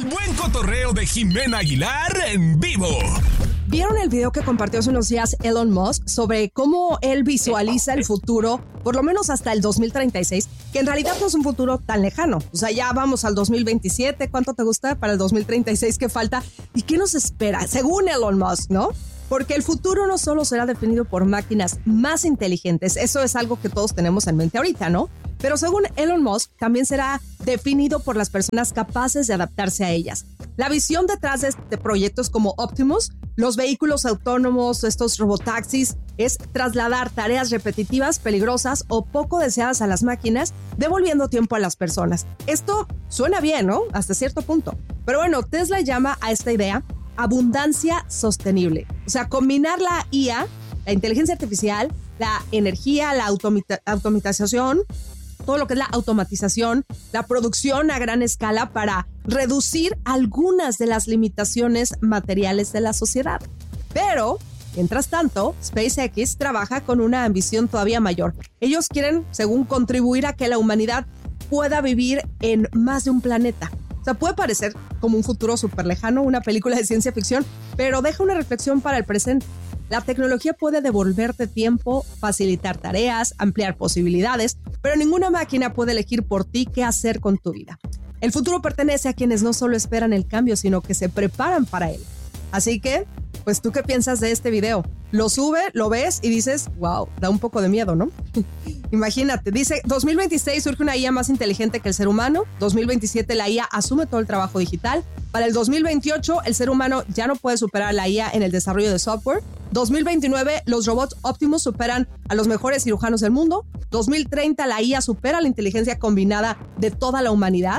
buen cotorreo de Jimena Aguilar en vivo. ¿Vieron el video que compartió hace unos días Elon Musk sobre cómo él visualiza el futuro, por lo menos hasta el 2036, que en realidad no es un futuro tan lejano? O sea, ya vamos al 2027, ¿cuánto te gusta para el 2036 que falta? ¿Y qué nos espera? Según Elon Musk, ¿no? Porque el futuro no solo será definido por máquinas más inteligentes, eso es algo que todos tenemos en mente ahorita, ¿no? Pero según Elon Musk, también será definido por las personas capaces de adaptarse a ellas. La visión detrás de proyectos como Optimus, los vehículos autónomos, estos robotaxis, es trasladar tareas repetitivas, peligrosas o poco deseadas a las máquinas, devolviendo tiempo a las personas. Esto suena bien, ¿no? Hasta cierto punto. Pero bueno, Tesla llama a esta idea abundancia sostenible. O sea, combinar la IA, la inteligencia artificial, la energía, la automatización, todo lo que es la automatización, la producción a gran escala para reducir algunas de las limitaciones materiales de la sociedad. Pero, mientras tanto, SpaceX trabaja con una ambición todavía mayor. Ellos quieren, según, contribuir a que la humanidad pueda vivir en más de un planeta. O sea, puede parecer como un futuro súper lejano, una película de ciencia ficción, pero deja una reflexión para el presente. La tecnología puede devolverte tiempo, facilitar tareas, ampliar posibilidades, pero ninguna máquina puede elegir por ti qué hacer con tu vida. El futuro pertenece a quienes no solo esperan el cambio, sino que se preparan para él. Así que, pues, ¿tú qué piensas de este video? Lo sube, lo ves y dices, wow, da un poco de miedo, ¿no? Imagínate, dice, 2026 surge una IA más inteligente que el ser humano, 2027 la IA asume todo el trabajo digital, para el 2028 el ser humano ya no puede superar a la IA en el desarrollo de software, 2029 los robots Optimus superan a los mejores cirujanos del mundo, 2030 la IA supera la inteligencia combinada de toda la humanidad,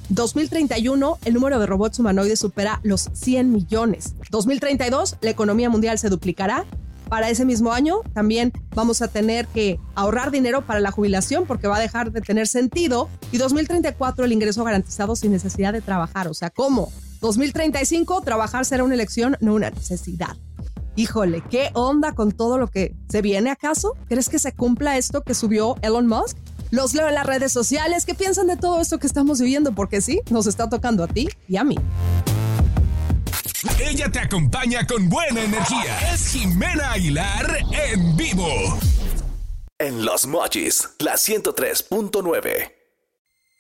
2031 el número de robots humanoides supera los 100 millones, 2032 la economía mundial se duplicará. Para ese mismo año también vamos a tener que ahorrar dinero para la jubilación porque va a dejar de tener sentido. Y 2034 el ingreso garantizado sin necesidad de trabajar. O sea, ¿cómo? 2035 trabajar será una elección, no una necesidad. Híjole, ¿qué onda con todo lo que se viene acaso? ¿Crees que se cumpla esto que subió Elon Musk? Los leo en las redes sociales. ¿Qué piensan de todo esto que estamos viviendo? Porque sí, nos está tocando a ti y a mí. Ella te acompaña con buena energía. Es Jimena Aguilar en vivo. En Los Mochis, la 103.9.